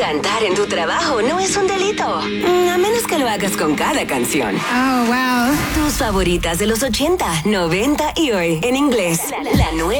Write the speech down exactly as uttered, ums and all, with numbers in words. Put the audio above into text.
Cantar en tu trabajo no es un delito, a menos que lo hagas con cada canción. Oh, wow. Tus favoritas de los ochenta, noventa y hoy en inglés. La nueva.